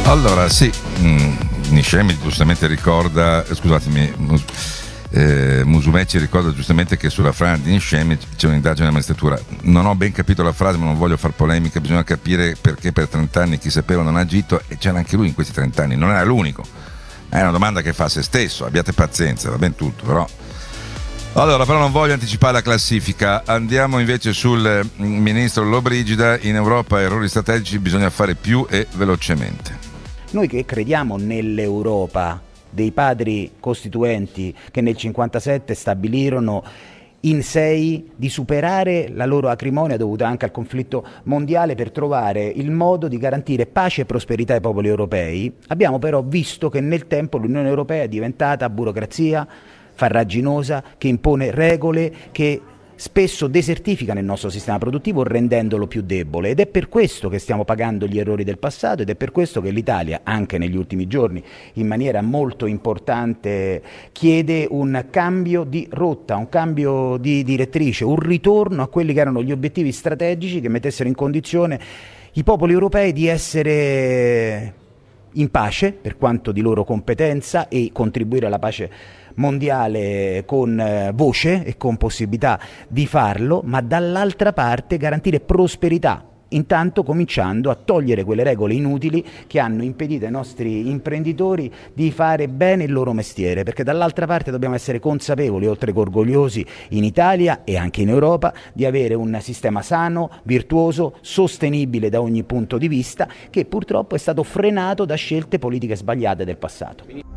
Allora, sì, Niscemi giustamente ricorda, scusatemi, Musumeci ricorda giustamente che sulla frase di Niscemi c'è un'indagine della magistratura. Non ho ben capito la frase, ma non voglio far polemica, bisogna capire perché per 30 anni chi sapeva non ha agito, e c'era anche lui in questi 30 anni, non era l'unico. È una domanda che fa a se stesso, abbiate pazienza, va ben tutto, però. Allora, però non voglio anticipare la classifica, andiamo invece sul ministro Lollobrigida. In Europa errori strategici bisogna fare più e velocemente. Noi che crediamo nell'Europa dei padri costituenti che nel 1957 stabilirono in 6 di superare la loro acrimonia dovuta anche al conflitto mondiale per trovare il modo di garantire pace e prosperità ai popoli europei, abbiamo però visto che nel tempo l'Unione Europea è diventata burocrazia farraginosa, che impone regole, che spesso desertifica nel nostro sistema produttivo rendendolo più debole, ed è per questo che stiamo pagando gli errori del passato, ed è per questo che l'Italia, anche negli ultimi giorni, in maniera molto importante chiede un cambio di rotta, un cambio di direttrice, un ritorno a quelli che erano gli obiettivi strategici che mettessero in condizione i popoli europei di essere in pace per quanto di loro competenza e contribuire alla pace mondiale con voce e con possibilità di farlo, ma dall'altra parte garantire prosperità, intanto cominciando a togliere quelle regole inutili che hanno impedito ai nostri imprenditori di fare bene il loro mestiere, perché dall'altra parte dobbiamo essere consapevoli, oltre che orgogliosi in Italia e anche in Europa, di avere un sistema sano, virtuoso, sostenibile da ogni punto di vista, che purtroppo è stato frenato da scelte politiche sbagliate del passato.